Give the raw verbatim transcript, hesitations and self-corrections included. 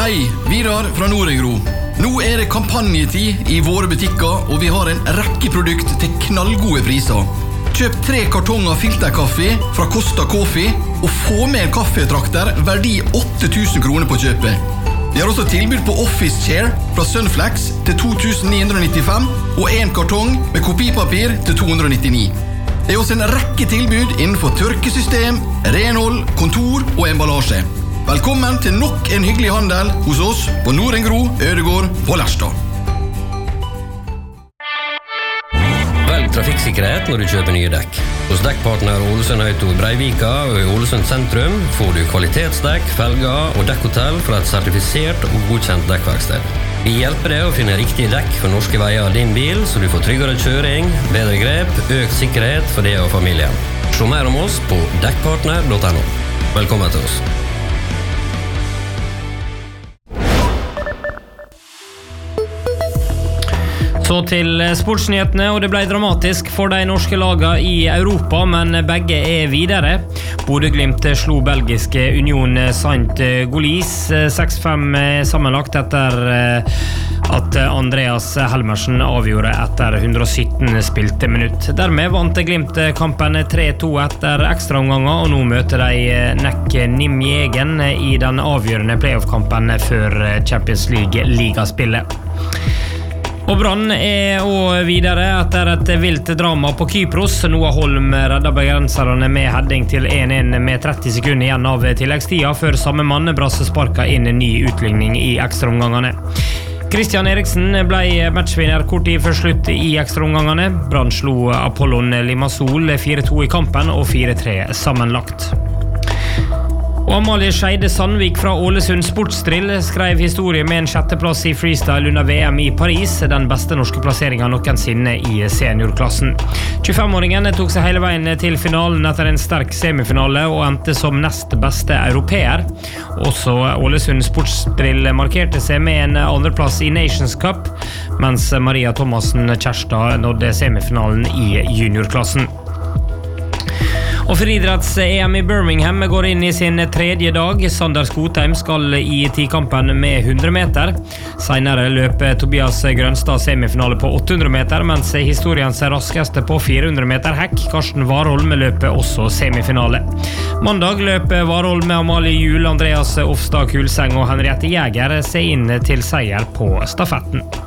Hei, Vidar fra Norengro. Nå er det kampanjetid i våre butikker, og vi har en rekke produkt til knallgode priser. Kjøp tre kartonger filterkaffe fra Costa Coffee, og få med en kaffetrakter verdi åtte tusen kroner på kjøpet. Vi har også tilbud på Office Chair fra Sunflex til to tusen ni hundre nittifem, og en kartong med kopipapir til to hundre nittini. Det er også en rekke tilbud innenfor tørkesystem, renhold, kontor og emballasje. Velkommen til nok en hyggelig handel hos oss på Norengro, Ødegård på Lerstad. Velg trafikksikkerhet når du kjøper nye dekk. Hos dekkpartner Ålesund Auto i Breivika og i Ålesund sentrum får du kvalitetsdekk, felger og dekkhotell fra et sertifisert og godkjent dekkverksted. Vi hjelper deg å finne riktige dekk for norske veier av din bil, så du får tryggere kjøring, bedre grep, økt sikkerhet for deg og familien. Se mer om oss på dekkpartner punktum no. Velkommen til oss. Så til sportsnyhetene, og det ble dramatisk for de norske lagene i Europa, men begge er videre. Bodø/Glimt slo belgiske Union Saint-Gilloise seks fem sammenlagt etter at Andreas Helmersen avgjorde etter hundre og sytten spilte minutt. Dermed vant Glimt kampen tre to etter ekstraomganger, og nå møter de Nek Nijmegen i den avgjørende playoff-kampen før Champions League-ligaspillet. Og Brann er også videre etter et vilt drama på Kypros. Noah Holm redder begrenserne med heading til en en med tretti sekunder igjen av tilleggstida, før samme mann brasse sparka inn en ny utligning i ekstraomgangene. Christian Eriksen ble matchvinner kort tid før slutt i ekstraomgangene. Brann slo Apollon Limassol fire to i kampen og fire tre sammenlagt. Og Amalie Skeide Sandvik fra Ålesund Sportsdrill skrev historie med en sjetteplass i freestyle under V M i Paris, den beste norske plasseringen noensinne i seniorklassen. tjuefem-åringen tok seg hele veien til finalen etter en sterk semifinale og endte som nest beste europeer. Også Ålesund Sportsdrill markerte seg med en andreplass i Nations Cup, mens Maria Thomassen Kjærstad nådde semifinalen i juniorklassen. Og friidretts-E M i Birmingham går inn i sin tredje dag. Sander Skotheim skal i tikampen med hundre meter. Senere løper Tobias Grønstad semifinale på åtte hundre meter, mens historiens raskeste på fire hundre meter hekk, Karsten Warholm, løper også semifinale. Mandag løper Warholm med Amalie Juel, Andreas Ofstad Kulseng og Henriette Jæger seg inn til seier på stafetten.